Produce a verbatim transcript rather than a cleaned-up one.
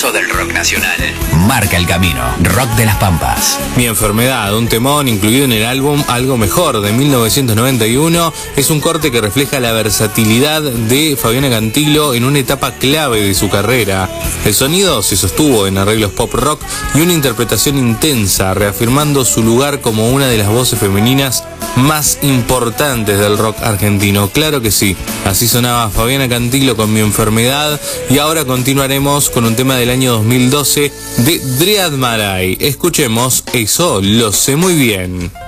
pulso del rock nacional. Marca el camino. Rock de las Pampas. Mi enfermedad, un temón incluido en el álbum Algo Mejor de mil novecientos noventa y uno, es un corte que refleja la versatilidad de Fabiana Cantilo en una etapa clave de su carrera. El sonido se sostuvo en arreglos pop rock y una interpretación intensa, reafirmando su lugar como una de las voces femeninas más importantes del rock argentino. Claro que sí, así sonaba Fabiana Cantilo con Mi enfermedad, y ahora continuaremos con un tema del año dos mil doce de Dread Marai. Escuchemos Eso lo sé muy bien.